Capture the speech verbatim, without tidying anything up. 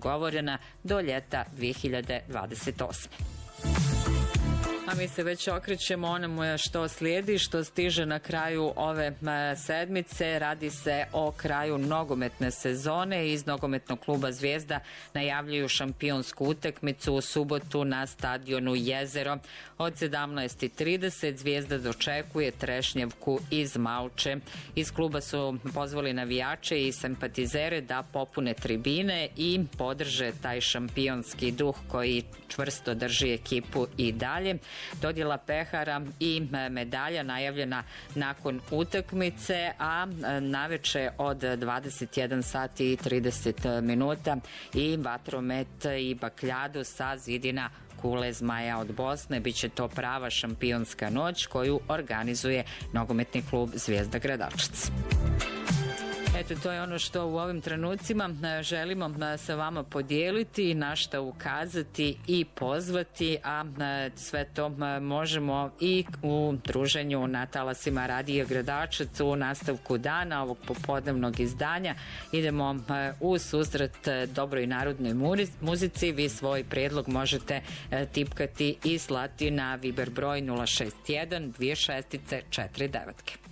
dogovorena do ljeta dvije hiljade dvadeset osme. A mi se već okrećemo onome što slijedi, što stiže na kraju ove sedmice. Radi se o kraju nogometne sezone. Iz nogometnog kluba Zvijezda najavljuju šampionsku utakmicu u subotu na stadionu Jezero. Od sedamnaest i trideset Zvijezda dočekuje Trešnjevku iz Mauče. Iz kluba su pozvali navijače i simpatizere da popune tribine i podrže taj šampionski duh koji čvrsto drži ekipu i dalje. Dodjela pehara i medalja najavljena nakon utakmice, a naveče od dvadeset jedan sati i trideset minuta i vatromet i bakljadu sa zidina kule Zmaja od Bosne. Biće to prava šampionska noć koju organizuje nogometni klub Zvijezda Gradačac. Eto, to je ono što u ovim trenucima želimo sa vama podijeliti, na šta ukazati i pozvati, a sve to možemo i u druženju na talasima Radija Gradačac u nastavku dana ovog popodnevnog izdanja. Idemo u susret dobroj narodnoj muzici. Vi svoj prijedlog možete tipkati i slati na Viber broj nula šest jedan dvije šest četiri devet.